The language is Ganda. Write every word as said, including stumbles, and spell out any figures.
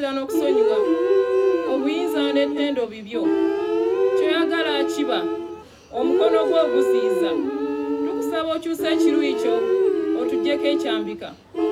okusaasira n'okusonyiwa obuyinza n'ettendo bibyo kyoyagala kiba omukono gwo oguziiza tukusaba okyusa ekiruyi kyo otuggyeko ekyambika